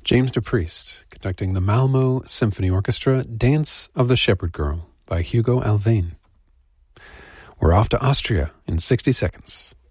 James DePriest conducting the Malmo Symphony Orchestra Dance of the Shepherd Girl by Hugo Alvain. We're off to Austria in 60 seconds.